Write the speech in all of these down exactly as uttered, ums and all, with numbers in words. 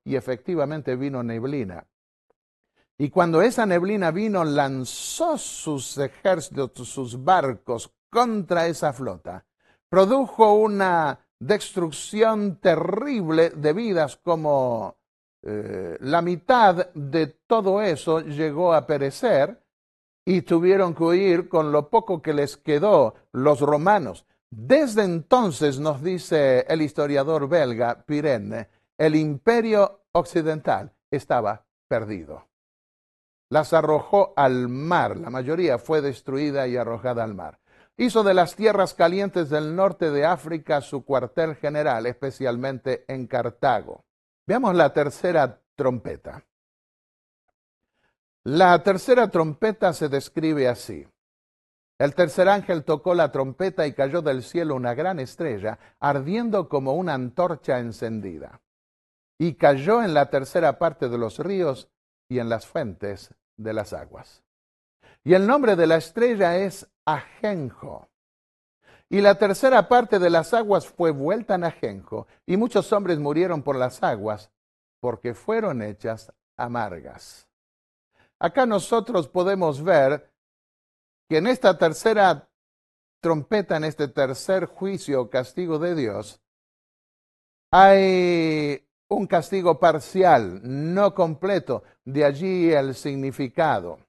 y efectivamente vino neblina. Y cuando esa neblina vino, lanzó sus ejércitos, sus barcos contra esa flota. Produjo una destrucción terrible de vidas, como eh, la mitad de todo eso llegó a perecer y tuvieron que huir con lo poco que les quedó los romanos. Desde entonces, nos dice el historiador belga Pirenne, el imperio occidental estaba perdido. Las arrojó al mar, la mayoría fue destruida y arrojada al mar. Hizo de las tierras calientes del norte de África su cuartel general, especialmente en Cartago. Veamos la tercera trompeta. La tercera trompeta se describe así. El tercer ángel tocó la trompeta y cayó del cielo una gran estrella, ardiendo como una antorcha encendida. Y cayó en la tercera parte de los ríos y en las fuentes de las aguas. Y el nombre de la estrella es Ajenjo. Y la tercera parte de las aguas fue vuelta en ajenjo, y muchos hombres murieron por las aguas, porque fueron hechas amargas. Acá nosotros podemos ver que en esta tercera trompeta, en este tercer juicio o castigo de Dios, hay un castigo parcial, no completo, de allí el significado.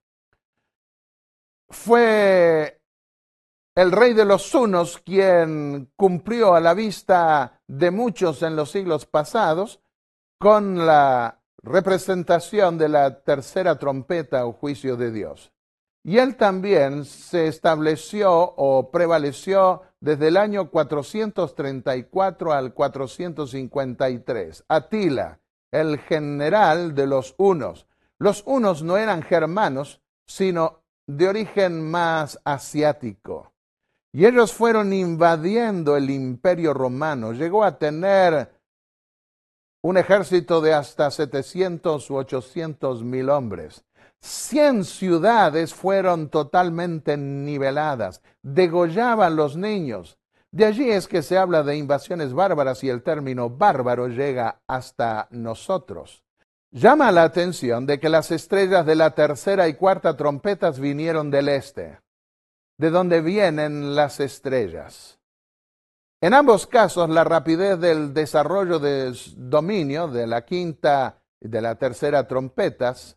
Fue el rey de los hunos quien cumplió a la vista de muchos en los siglos pasados con la representación de la tercera trompeta o juicio de Dios. Y él también se estableció o prevaleció desde el año cuatrocientos treinta y cuatro al cuatrocientos cincuenta y tres. Atila, el general de los hunos. Los hunos no eran germanos, sino de origen más asiático. Y ellos fueron invadiendo el imperio romano. Llegó a tener un ejército de hasta setecientos u ochocientos mil hombres. Cien ciudades fueron totalmente niveladas, degollaban los niños. De allí es que se habla de invasiones bárbaras y el término bárbaro llega hasta nosotros. Llama la atención de que las estrellas de la tercera y cuarta trompetas vinieron del este, de donde vienen las estrellas. En ambos casos, la rapidez del desarrollo de dominio de la quinta y de la tercera trompetas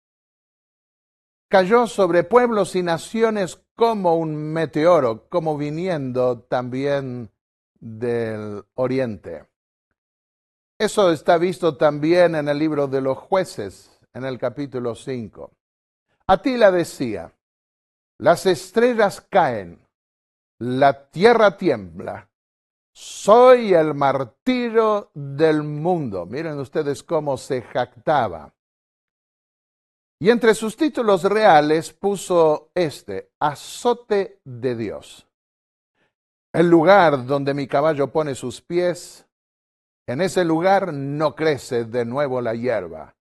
cayó sobre pueblos y naciones como un meteoro, como viniendo también del oriente. Eso está visto también en el libro de los Jueces, en el capítulo cinco. Atila decía, las estrellas caen, la tierra tiembla, soy el martillo del mundo. Miren ustedes cómo se jactaba. Y entre sus títulos reales puso este, azote de Dios. El lugar donde mi caballo pone sus pies, en ese lugar no crece de nuevo la hierba.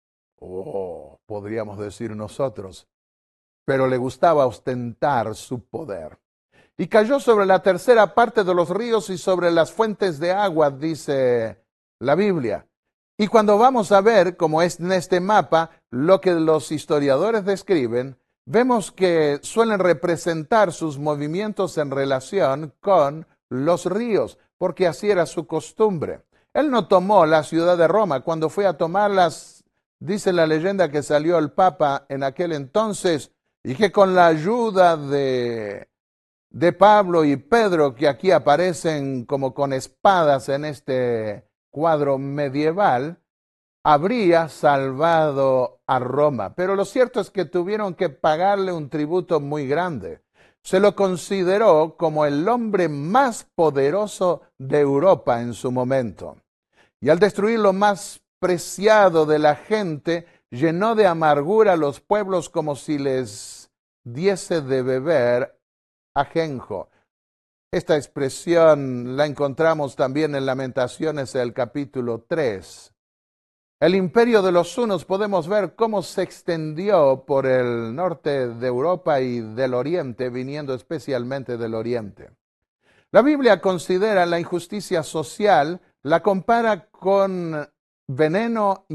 Oh, podríamos decir nosotros, pero le gustaba ostentar su poder. Y cayó sobre la tercera parte de los ríos y sobre las fuentes de agua, dice la Biblia. Y cuando vamos a ver, como es en este mapa, lo que los historiadores describen, vemos que suelen representar sus movimientos en relación con los ríos, porque así era su costumbre. Él no tomó la ciudad de Roma. Cuando fue a tomarlas, dice la leyenda que salió el Papa en aquel entonces y que con la ayuda de, de Pablo y Pedro, que aquí aparecen como con espadas en este cuadro medieval, habría salvado a Roma. Pero lo cierto es que tuvieron que pagarle un tributo muy grande. Se lo consideró como el hombre más poderoso de Europa en su momento. Y al destruir lo más preciado de la gente, llenó de amargura a los pueblos como si les diese de beber ajenjo. Esta expresión la encontramos también en Lamentaciones, el capítulo tres. El imperio de los hunos podemos ver cómo se extendió por el norte de Europa y del oriente, viniendo especialmente del oriente. La Biblia considera la injusticia social, la compara con veneno